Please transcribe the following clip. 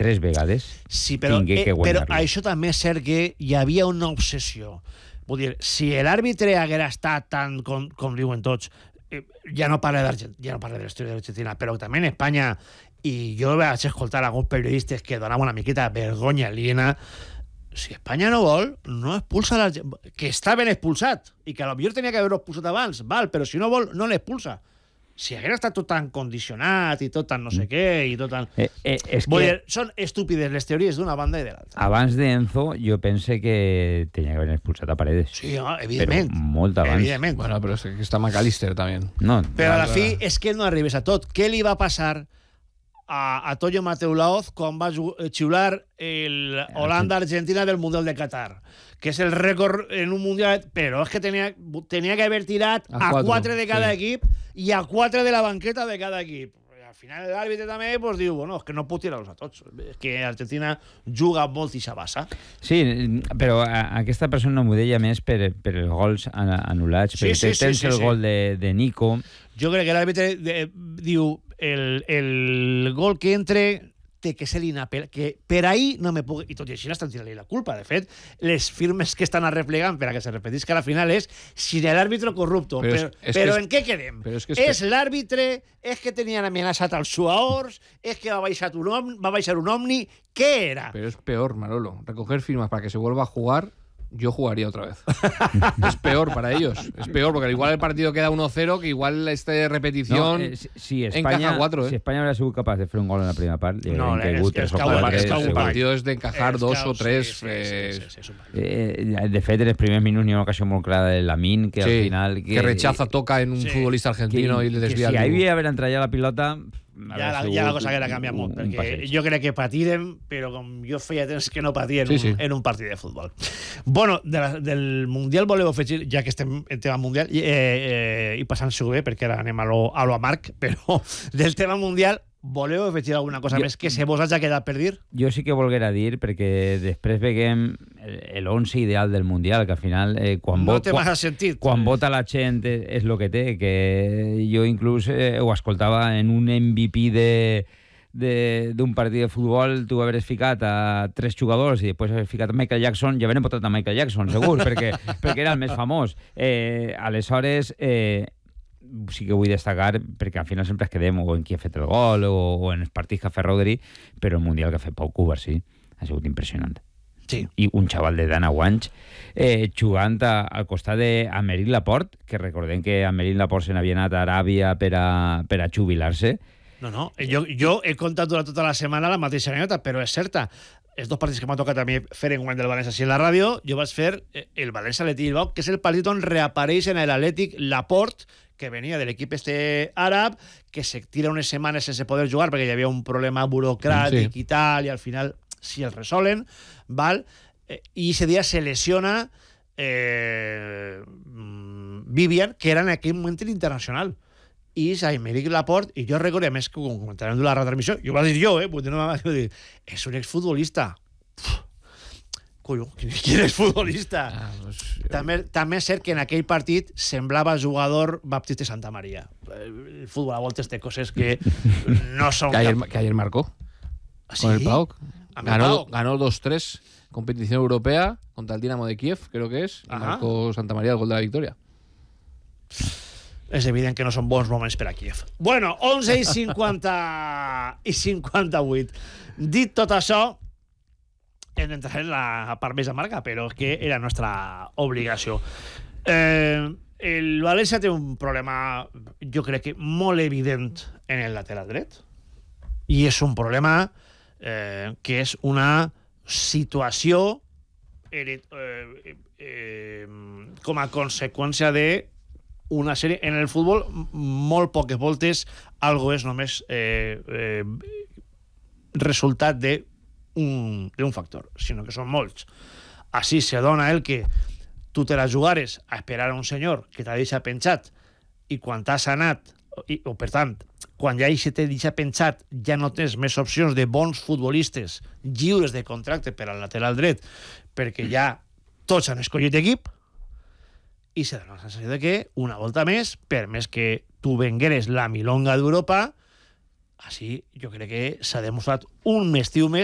3 vegades sí, però això també és cert que hi havia una obsessió. Vull dir, si l'àrbitre haguera estat tant com diuen tots, ja no parla de l'història d'Argentina, però també en Espanya, i jo vaig escoltar alguns periodistes que donaven una miqueta vergonya aliena. Si Espanya no vol, no expulsa l'Argentina, que està ben expulsat, i que potser tenia que haver-ho expulsat abans, val, però si no vol, no l'expulsa. Si hagués estat tot tan condicionat i tot tan no sé què i tot tan... Són estúpides les teories d'una banda i de l'altra. Abans d'Enzo, jo pense que tenia que haver expulsat a Paredes. Sí, evidentment. Però molt abans. Evidentment. Bueno, però és que està McAllister, també. No, però a la fi és que no arribes a tot. Què li va passar a Toyo Mateu Laoz quan va xiular Holanda-Argentina del Mundial de Qatar, que és el rècord en un Mundial, però és que tenia que haver tirat a 4 de cada equip i a 4 de la banqueta de cada equip. Al final l'àrbitre també diu, bueno, és que no puc tirar-los a tots, és que Argentina juga molt i s'abassa. Sí, però aquesta persona m'ho deia més per els gols anul·lats, perquè tens el gol de Nico. Jo crec que l'àrbitre diu el gol que entre té que ser l'inapel·lable, que per ahir no me puc... I tot i així l'estan tirant-li la culpa. De fet, les firmes que estan arreplegant per a que se repetisca a la final és si l'àrbitre corrupto. Però en què quedem? És l'àrbitre? És que tenien amenaçat els jugadors? És que va baixar un Omni? Què era? Pero es peor, Manolo. Recoger firmas para que se vuelva a jugar... Yo jugaría otra vez. Es peor para ellos. Es peor, porque igual el partido queda 1-0, que igual esta repetición encaja 4. Si España hubiera sido capaz de hacer un gol en la primera parte, no, el partido es de encajar 2 o 3. De fet, en els primers minuts hi ha una ocasió molt clara de Lamine, que al final... Que rechaza, toca en un futbolista argentino i li desvia el... Si hi havia d'haver entrat ja la pilota... Ja la cosa que era canviar molt, perquè jo crec que patirem, però com jo feia temps que no patia en un partit de futbol. Bueno, del Mundial voleu afegir, ja que estem en tema Mundial, i passant-s'ho bé, perquè ara anem a lo amarg, però del tema Mundial voleu afegir alguna cosa més que se vos hagi quedat per dir? Jo sí que volguera dir, perquè després veiem l'11 ideal del Mundial, que al final quan vota la gent és el que té, que jo inclús ho escoltava en un MVP d'un partit de futbol, tu haver ficat a 3 jugadors i després haver ficat a Michael Jackson, ja haurem votat a Michael Jackson, segur, perquè era el més famós. Aleshores... sí que vull destacar, perquè al final sempre es quedem o en qui ha fet el gol o en els partits que ha fet Rodri, però el Mundial que ha fet Pau Cubarsí ha sigut impressionant. Sí. I un xaval de 19 anys jugant al costat d'Aymeric Laporte, que recordem que Aymeric Laporte se n'havia anat a Aràbia per a jubilar-se. No, jo he contat durant tota la setmana la mateixa anècdota, però és certa. Els 2 partits que m'ha tocat a mi fer en guany del València així en la ràdio, jo vaig fer el València-Atlètic Bilbao, que és el partit on reapareix en l'Atlètic Laporte, que venia de l'equip àrab, que se tira unes setmanes sense poder jugar perquè hi havia un problema burocràtic i tal, i al final si el resolen, val? I ese dia se lesiona Vivian, que era en aquell moment l'internacional. I Aymeric Laporte, i jo recordo, més que quan comentarem de la retransmissió, jo ho vaig dir jo, és un exfutbolista. Colló, quin exfutbolista? També és cert que en aquell partit semblava jugador Baptiste Santamaría. El futbol a voltes té coses que no són... Que ayer marcó. Con el PAOK. Ganó 2-3 competición europea contra el Dinamo de Kiev, creo que es, y marcó Santamaría el gol de la victoria. És evident que no són bons moments per a Kiev. Bueno, 11 i 58. Dit tot això, hem d'entrar en la part més amarga, però és que era la nostra obligació. El València té un problema, jo crec que molt evident en el lateral dret, i és un problema que és una situació com a conseqüència de una sèrie en el futbol, molt poques voltes algo és només resultat d'un factor, sinó que són molts. Així se dona el que tu te la jugares a esperar a un senyor que t'ha deixat penjat i quan t'has anat, o per tant, quan ja t'ha deixat penjat ja no tens més opcions de bons futbolistes lliures de contracte per al lateral dret perquè ja tots han escollit equip, i se dona la sensació de que, una volta més, per més que tu vengueres la milonga d'Europa, així jo crec que s'ha demostrat un estiu més